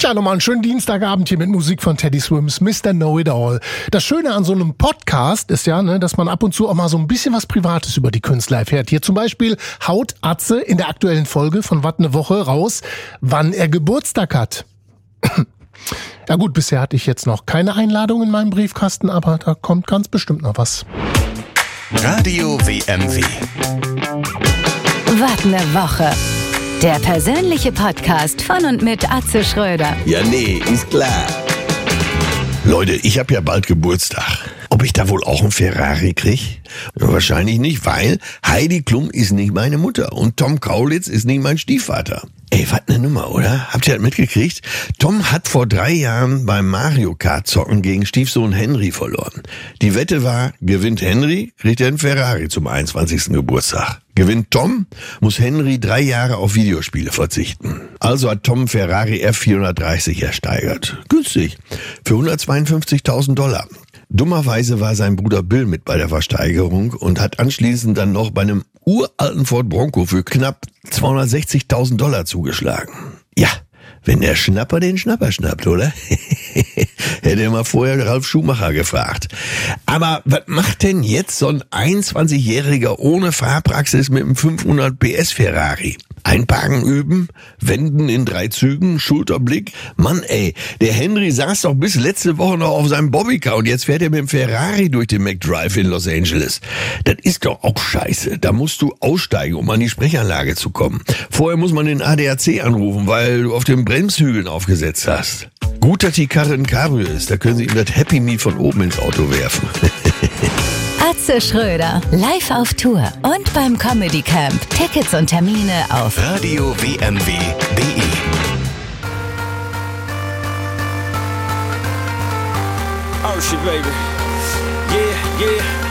Tja, nochmal einen schönen Dienstagabend hier mit Musik von Teddy Swims, Mr. Know-It-All. Das Schöne an so einem Podcast ist ja, dass man ab und zu auch mal so ein bisschen was Privates über die Künstler erfährt. Hier zum Beispiel haut Atze in der aktuellen Folge von Watt ne Woche raus, wann er Geburtstag hat. Ja gut, bisher hatte ich jetzt noch keine Einladung in meinem Briefkasten, aber da kommt ganz bestimmt noch was. Radio WMW. Watt ne Woche. Der persönliche Podcast von und mit Atze Schröder. Ja, nee, ist klar. Leute, ich habe ja bald Geburtstag. Ob ich da wohl auch einen Ferrari krieg? Ja, wahrscheinlich nicht, weil Heidi Klum ist nicht meine Mutter und Tom Kaulitz ist nicht mein Stiefvater. Ey, was ne Nummer, oder? Habt ihr das mitgekriegt? Tom hat vor 3 Jahren beim Mario Kart zocken gegen Stiefsohn Henry verloren. Die Wette war, gewinnt Henry, kriegt er einen Ferrari zum 21. Geburtstag. Gewinnt Tom, muss Henry 3 Jahre auf Videospiele verzichten. Also hat Tom Ferrari F430 ersteigert. Günstig. Für $152.000. Dummerweise war sein Bruder Bill mit bei der Versteigerung und hat anschließend dann noch bei einem uralten Ford Bronco für knapp $260.000 zugeschlagen. Ja, wenn der Schnapper den Schnapper schnappt, oder? Hätte er mal vorher Ralf Schumacher gefragt. Aber was macht denn jetzt so ein 21-Jähriger ohne Fahrpraxis mit einem 500 PS Ferrari? Einparken üben, wenden in 3 Zügen, Schulterblick. Mann ey, der Henry saß doch bis letzte Woche noch auf seinem Bobbycar und jetzt fährt er mit dem Ferrari durch den McDrive in Los Angeles. Das ist doch auch scheiße. Da musst du aussteigen, um an die Sprechanlage zu kommen. Vorher muss man den ADAC anrufen, weil du auf den Bremshügeln aufgesetzt hast. Gut, dass die Karre ein Cabrio ist, da können sie ihm das Happy Meal von oben ins Auto werfen. Atze Schröder, live auf Tour und beim Comedy Camp. Tickets und Termine auf radiowmw.de. Oh shit, baby. Yeah, yeah.